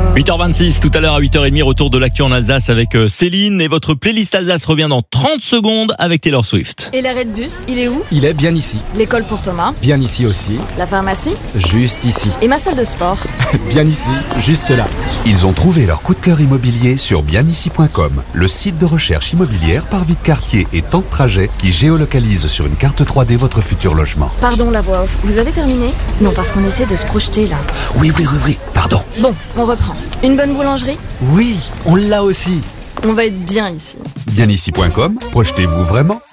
8h26, tout à l'heure à 8h30, retour de l'actu en Alsace avec Céline. Et votre playlist Alsace revient dans 30 secondes avec Taylor Swift. Et l'arrêt de bus, il est où? Il est bien ici. L'école pour Thomas? Bien ici aussi. La pharmacie? Juste ici. Et ma salle de sport? Bien ici, juste là. Ils ont trouvé leur coup de cœur immobilier sur bienici.com, le site de recherche immobilière par vie de quartier et temps de trajet qui géolocalise sur une carte 3D votre futur logement. Pardon la voix off, vous avez terminé? Non, parce qu'on essaie de se projeter là. Oui, pardon. Bon, on reprend. Une bonne boulangerie? Oui, on l'a aussi. On va être bien ici. Bienici.com, projetez-vous vraiment.